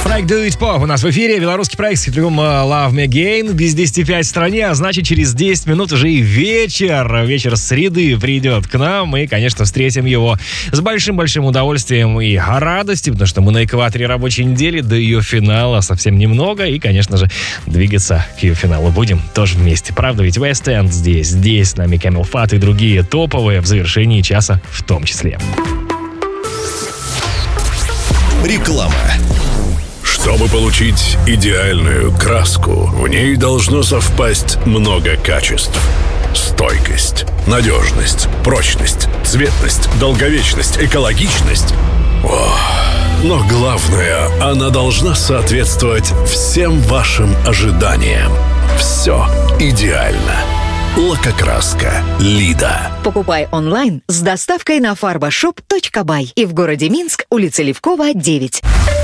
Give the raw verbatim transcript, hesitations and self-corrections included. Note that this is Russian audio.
Проект Do It Pop у нас в эфире. Белорусский проект с хитрым Love Me Again. Без десяти пять в стране, а значит через десять минут уже и вечер. Вечер среды придет к нам. И, конечно, встретим его с большим-большим удовольствием и радостью, потому что мы на экваторе рабочей недели, до ее финала совсем немного. И, конечно же, двигаться к ее финалу будем тоже вместе. Правда, ведь West End здесь, здесь с нами Camel Fat и другие топовые в завершении часа в том числе. Реклама. Чтобы получить идеальную краску, в ней должно совпасть много качеств. Стойкость, надежность, прочность, цветность, долговечность, экологичность. О, но главное, она должна соответствовать всем вашим ожиданиям. Все идеально. Лакокраска Лида. Покупай онлайн с доставкой на фарбашоп точка бай и в городе Минск, улица Левкова, девять.